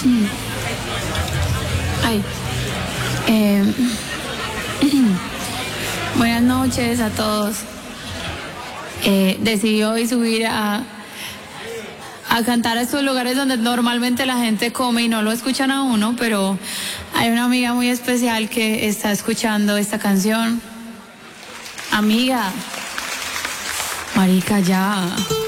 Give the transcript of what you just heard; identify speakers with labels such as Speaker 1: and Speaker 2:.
Speaker 1: Ay. Buenas noches a todos. Decidí hoy subir a cantar a estos lugares donde normalmente la gente come y no lo escuchan a uno, pero hay una amiga muy especial que está escuchando esta canción. Amiga, marica, ya.